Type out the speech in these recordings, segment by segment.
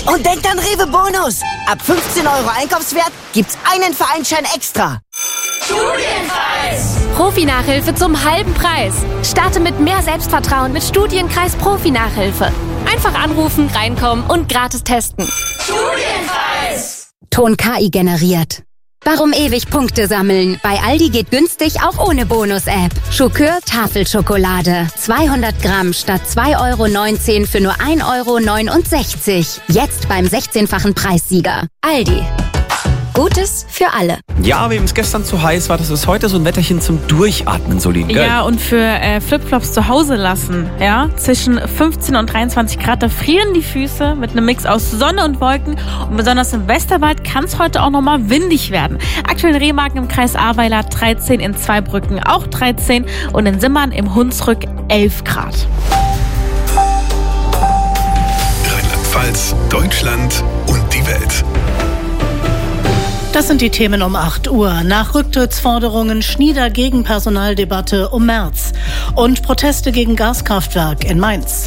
Und denkt an Rewe Bonus. Ab 15 € Einkaufswert gibt's einen Vereinsschein extra. Studienkreis. Profi-Nachhilfe zum halben Preis. Starte mit mehr Selbstvertrauen mit Studienkreis Profi-Nachhilfe. Einfach anrufen, reinkommen und gratis testen. Studienkreis. Ton KI generiert. Warum ewig Punkte sammeln? Bei Aldi geht günstig auch ohne Bonus-App. Schokör Tafelschokolade. 200 Gramm statt 2,19 € für nur 1,69 €. Jetzt beim 16-fachen Preissieger. Aldi. Gutes für alle. Ja, wem es gestern zu heiß war, das ist heute so ein Wetterchen zum Durchatmen, Solin, gell? Ja, und für Flipflops zu Hause lassen, ja, zwischen 15 und 23 Grad, da frieren die Füße mit einem Mix aus Sonne und Wolken und besonders im Westerwald kann es heute auch nochmal windig werden. Aktuell in Remagen im Kreis Ahrweiler 13, in Zweibrücken auch 13 und in Simmern im Hunsrück 11 Grad. Rheinland-Pfalz, Deutschland und die Welt. Das sind die Themen um 8 Uhr. Nach Rücktrittsforderungen Schnieder gegen Personaldebatte um März und Proteste gegen Gaskraftwerk in Mainz.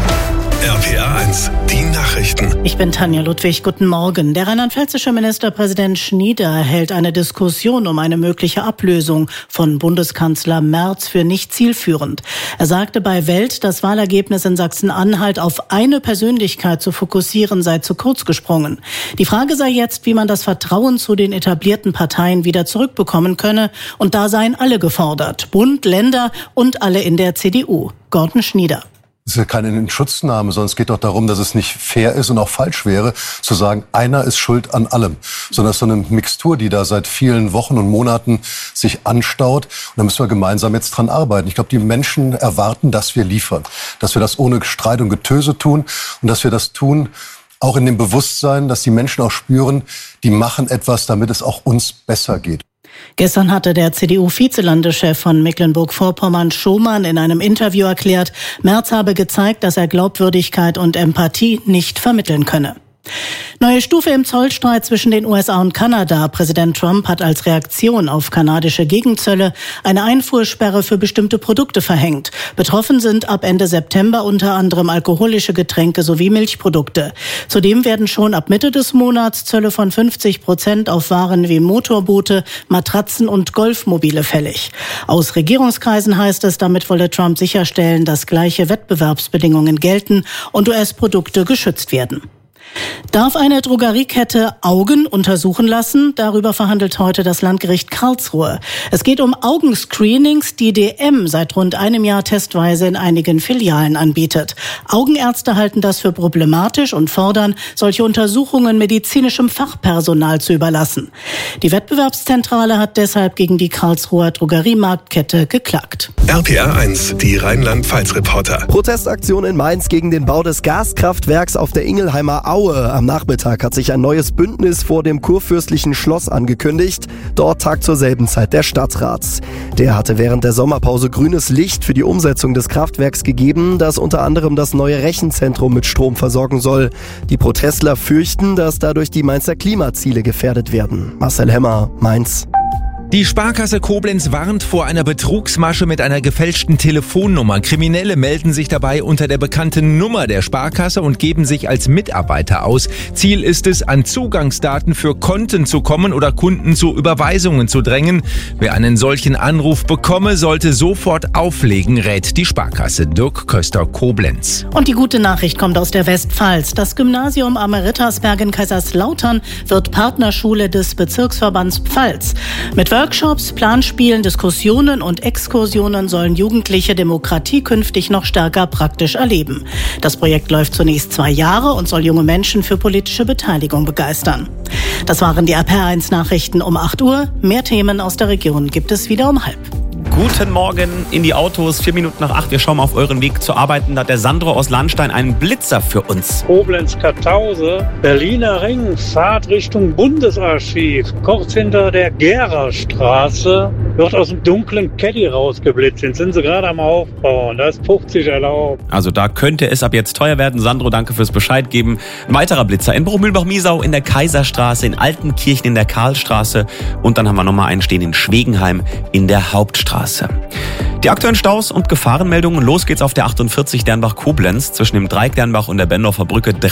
RPA 1, die Nachrichten. Ich bin Tanja Ludwig, guten Morgen. Der rheinland-pfälzische Ministerpräsident Schnieder hält eine Diskussion um eine mögliche Ablösung von Bundeskanzler Merz für nicht zielführend. Er sagte bei Welt, das Wahlergebnis in Sachsen-Anhalt auf eine Persönlichkeit zu fokussieren sei zu kurz gesprungen. Die Frage sei jetzt, wie man das Vertrauen zu den etablierten Parteien wieder zurückbekommen könne. Und da seien alle gefordert. Bund, Länder und alle in der CDU. Gordon Schnieder. Es ist ja keine Inschutznahme, sondern es geht doch darum, dass es nicht fair ist und auch falsch wäre, zu sagen, einer ist schuld an allem. Sondern es ist so eine Mixtur, die da seit vielen Wochen und Monaten sich anstaut. Und da müssen wir gemeinsam jetzt dran arbeiten. Ich glaube, die Menschen erwarten, dass wir liefern. Dass wir das ohne Streit und Getöse tun. Und dass wir das tun, auch in dem Bewusstsein, dass die Menschen auch spüren, die machen etwas, damit es auch uns besser geht. Gestern hatte der CDU-Vizelandeschef von Mecklenburg-Vorpommern, Schomann, in einem Interview erklärt, Merz habe gezeigt, dass er Glaubwürdigkeit und Empathie nicht vermitteln könne. Neue Stufe im Zollstreit zwischen den USA und Kanada. Präsident Trump hat als Reaktion auf kanadische Gegenzölle eine Einfuhrsperre für bestimmte Produkte verhängt. Betroffen sind ab Ende September unter anderem alkoholische Getränke sowie Milchprodukte. Zudem werden schon ab Mitte des Monats Zölle von 50% auf Waren wie Motorboote, Matratzen und Golfmobile fällig. Aus Regierungskreisen heißt es, damit wolle Trump sicherstellen, dass gleiche Wettbewerbsbedingungen gelten und US-Produkte geschützt werden. Darf eine Drogeriekette Augen untersuchen lassen? Darüber verhandelt heute das Landgericht Karlsruhe. Es geht um Augenscreenings, die DM seit rund einem Jahr testweise in einigen Filialen anbietet. Augenärzte halten das für problematisch und fordern, solche Untersuchungen medizinischem Fachpersonal zu überlassen. Die Wettbewerbszentrale hat deshalb gegen die Karlsruher Drogeriemarktkette geklagt. RPA 1, die Rheinland-Pfalz-Reporter. Protestaktion in Mainz gegen den Bau des Gaskraftwerks auf der Ingelheimer Aue. Am Nachmittag hat sich ein neues Bündnis vor dem kurfürstlichen Schloss angekündigt. Dort tagt zur selben Zeit der Stadtrat. Der hatte während der Sommerpause grünes Licht für die Umsetzung des Kraftwerks gegeben, das unter anderem das neue Rechenzentrum mit Strom versorgen soll. Die Protestler fürchten, dass dadurch die Mainzer Klimaziele gefährdet werden. Marcel Hemmer, Mainz. Die Sparkasse Koblenz warnt vor einer Betrugsmasche mit einer gefälschten Telefonnummer. Kriminelle melden sich dabei unter der bekannten Nummer der Sparkasse und geben sich als Mitarbeiter aus. Ziel ist es, an Zugangsdaten für Konten zu kommen oder Kunden zu Überweisungen zu drängen. Wer einen solchen Anruf bekomme, sollte sofort auflegen, rät die Sparkasse. Dirk Köster, Koblenz. Und die gute Nachricht kommt aus der Westpfalz. Das Gymnasium Amerittersberg in Kaiserslautern wird Partnerschule des Bezirksverbands Pfalz. Mit Workshops, Planspielen, Diskussionen und Exkursionen sollen Jugendliche Demokratie künftig noch stärker praktisch erleben. Das Projekt läuft zunächst 2 Jahre und soll junge Menschen für politische Beteiligung begeistern. Das waren die RPA 1 Nachrichten um 8 Uhr. Mehr Themen aus der Region gibt es wieder um 7:30. Guten Morgen in die Autos, 4 Minuten nach 8. Wir schauen mal auf euren Weg zur Arbeit. Da hat der Sandro aus Lahnstein einen Blitzer für uns. Koblenz-Kartause, Berliner Ring, Fahrt Richtung Bundesarchiv. Kurz hinter der Gera-Straße wird aus dem dunklen Caddy rausgeblitzt. Den sind sie gerade am Aufbauen. Da ist 50 erlaubt. Also da könnte es ab jetzt teuer werden. Sandro, danke fürs Bescheid geben. Ein weiterer Blitzer in Bruch-Mühlbach-Miesau, in der Kaiserstraße, in Altenkirchen, in der Karlstraße. Und dann haben wir nochmal einen stehen in Schwegenheim in der Hauptstraße. Die aktuellen Staus und Gefahrenmeldungen. Los geht's auf der 48 Dernbach-Koblenz zwischen dem Dreieck Dernbach und der Bendorfer Brücke.